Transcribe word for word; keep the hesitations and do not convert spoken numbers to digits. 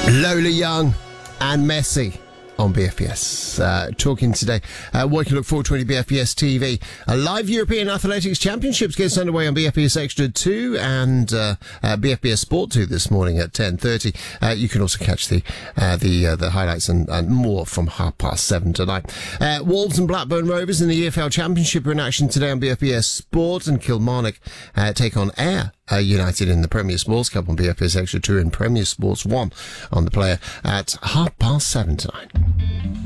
Lola Young and Messi on B F B S. Uh, talking today, uh, what you can look forward to on B F B S T V. A live European Athletics Championships gets underway on B F B S Extra two and uh, uh, B F B S Sport two this morning at ten thirty. Uh, you can also catch the uh, the uh, the highlights and, and more from half past seven tonight. Uh, Wolves and Blackburn Rovers in the E F L Championship are in action today on B F B S Sport, and Kilmarnock uh, take on Ayr Uh, United in the Premier Sports Cup on B F B S Extra two and Premier Sports one on the player at half past seven tonight.